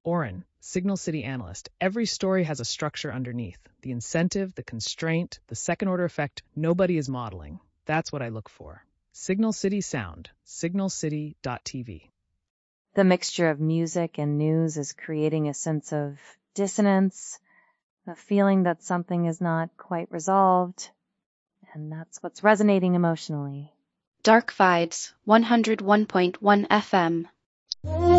Oren, Signal City analyst. Every story has a structure underneath. The incentive, the constraint, the second-order effect nobody is modeling. That's what I look for. Signal City Sound, signalcity.tv. The mixture of music and news is creating a sense of dissonance, a feeling that something is not quite resolved, and that's what's resonating emotionally. Dark Vibes, 101.1 FM.